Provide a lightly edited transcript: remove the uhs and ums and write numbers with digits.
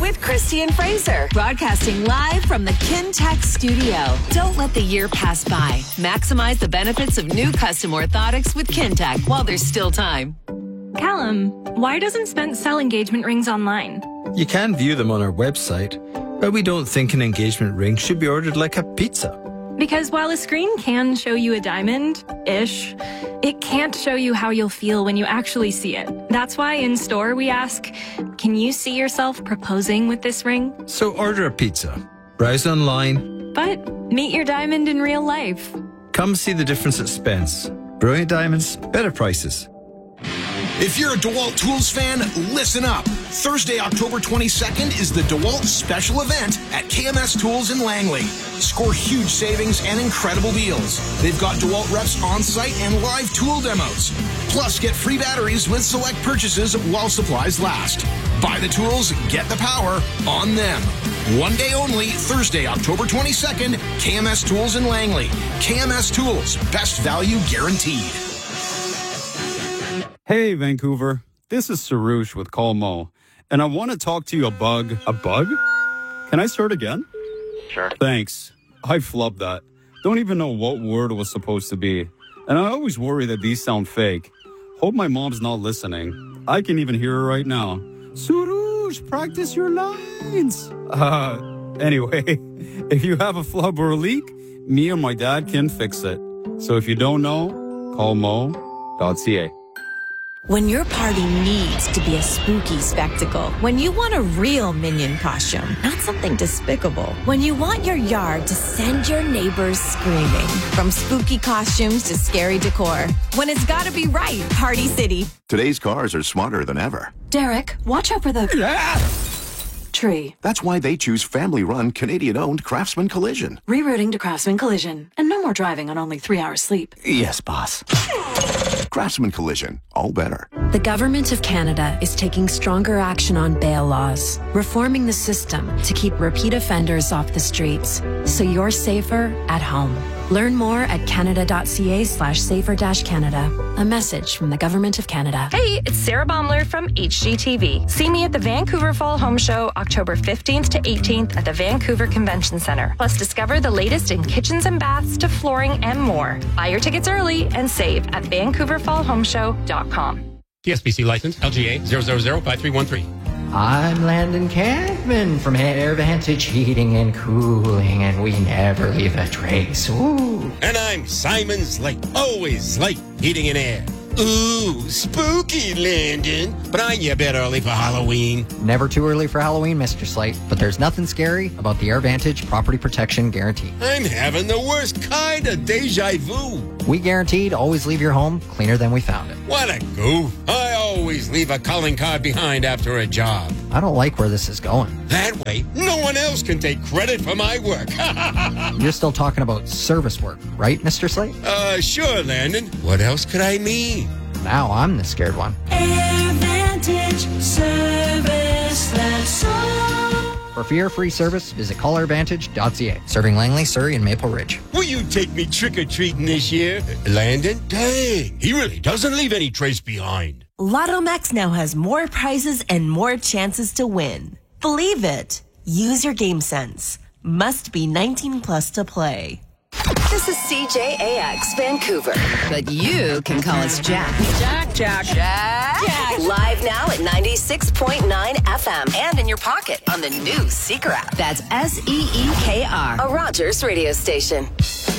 with Christy and Fraser. Broadcasting live from the Kintec studio. Don't let the year pass by. Maximize the benefits of new custom orthotics with Kintec while there's still time. Callum, why doesn't Spence sell engagement rings online? You can view them on our website, but we don't think an engagement ring should be ordered like a pizza. Because while a screen can show you a diamond-ish, it can't show you how you'll feel when you actually see it. That's why in store we ask, can you see yourself proposing with this ring? So order a pizza, browse online, but meet your diamond in real life. Come see the difference at Spence. Brilliant diamonds, better prices. If you're a DeWalt Tools fan, listen up. Thursday, October 22nd is the DeWalt special event at KMS Tools in Langley. Score huge savings and incredible deals. They've got DeWalt reps on site and live tool demos. Plus, get free batteries with select purchases while supplies last. Buy the tools, get the power on them. One day only, Thursday, October 22nd, KMS Tools in Langley. KMS Tools, best value guaranteed. Hey, Vancouver. This is Sarush with Colmo, and I want to talk to you a bug. A bug? Can I start again? Sure. Thanks. I flubbed that. Don't even know what word it was supposed to be. And I always worry that these sound fake. Hope my mom's not listening. I can even hear her right now. Sarush, practice your lines. Anyway, if you have a flub or a leak, me or my dad can fix it. So if you don't know, call mo.ca. When your party needs to be a spooky spectacle. When you want a real Minion costume, not something despicable. When you want your yard to send your neighbors screaming. From spooky costumes to scary decor. When it's gotta be right, Party City. Today's cars are smarter than ever. Derek, watch out for the tree. That's why they choose family-run, Canadian-owned Craftsman Collision. Rerouting to Craftsman Collision. And no more driving on only 3 hours sleep. Yes, boss. Craftsman Collision. All better. The Government of Canada is taking stronger action on bail laws, reforming the system to keep repeat offenders off the streets, so you're safer at home. Learn more at canada.ca/safer-canada. A message from the Government of Canada. Hey, it's Sarah Baumler from HGTV. See me at the Vancouver Fall Home Show, October 15th to 18th at the Vancouver Convention Centre. Plus, discover the latest in kitchens and baths to flooring and more. Buy your tickets early and save at VancouverFallHomeShow.com. TSPC license LGA 0005313. I'm Landon Campman from AirVantage Heating and Cooling, and we never leave a trace. Ooh. And I'm Simon Slate, always Slate Heating and Air. Ooh, spooky, Landon. But aren't you a bit early for Halloween? Never too early for Halloween, Mr. Slate, but there's nothing scary about the AirVantage Property Protection Guarantee. I'm having the worst kind of deja vu. We guarantee to always leave your home cleaner than we found it. What a goof. I always leave a calling card behind after a job. I don't like where this is going. That way, no one else can take credit for my work. You're still talking about service work, right, Mr. Slate? Sure, Landon. What else could I mean? Now I'm the scared one. AirVantage service that's all. For fear-free service, visit callairvantage.ca. Serving Langley, Surrey, and Maple Ridge. Will you take me trick-or-treating this year? Landon? Dang, he really doesn't leave any trace behind. Lotto Max now has more prizes and more chances to win. Believe it. Use your game sense. Must be 19 plus to play. This is CJAX Vancouver, but you can call us Jack. Jack. Live now at 96.9 FM and in your pocket on the new Seeker app. That's SEEKR, a Rogers radio station.